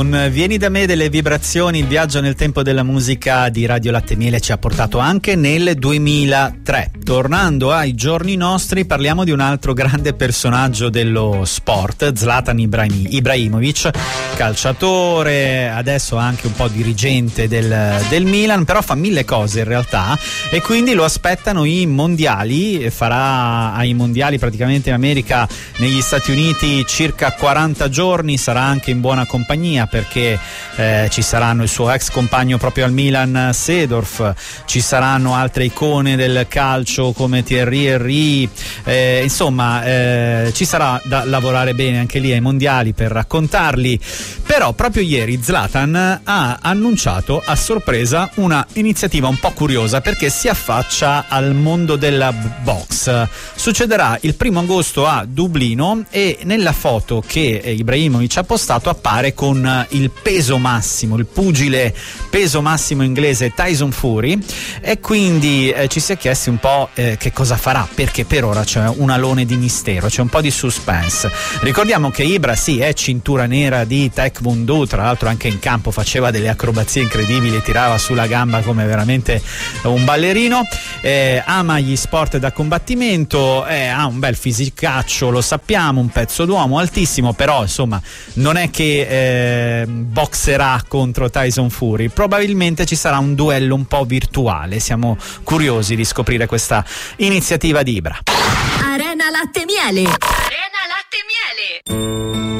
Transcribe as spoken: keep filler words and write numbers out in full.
Con Vieni da me delle vibrazioni, il viaggio nel tempo della musica di Radio Latte e Miele ci ha portato anche nel duemilatré. Tornando ai giorni nostri, parliamo di un altro grande personaggio dello sport, Zlatan Ibrahim- Ibrahimovic, calciatore, adesso anche un po' dirigente del, del Milan, però fa mille cose in realtà, e quindi lo aspettano i mondiali. Farà ai mondiali praticamente in America, negli Stati Uniti, circa quaranta giorni. Sarà anche in buona compagnia, perché eh, ci saranno il suo ex compagno proprio al Milan, Seedorf, ci saranno altre icone del calcio come Thierry Henry, eh, insomma eh, ci sarà da lavorare bene anche lì ai mondiali per raccontarli. Però proprio ieri Zlatan ha annunciato a sorpresa una iniziativa un po' curiosa, perché si affaccia al mondo della box. Succederà il primo agosto a Dublino, e nella foto che Ibrahimovic ha postato appare con il peso massimo, il pugile peso massimo inglese Tyson Fury, e quindi eh, ci si è chiesti un po' eh, che cosa farà, perché per ora c'è un alone di mistero, c'è un po' di suspense. Ricordiamo che Ibra sì è cintura nera di Taekwondo, tra l'altro anche in campo faceva delle acrobazie incredibili, tirava sulla gamba come veramente un ballerino, eh, ama gli sport da combattimento, eh, ha un bel fisicaccio, lo sappiamo, un pezzo d'uomo altissimo, però insomma non è che eh, boxerà contro Tyson Fury. Probabilmente ci sarà un duello un po' virtuale, siamo curiosi di scoprire questa iniziativa di Ibra. Arena Latte e Miele. Arena Latte e Miele.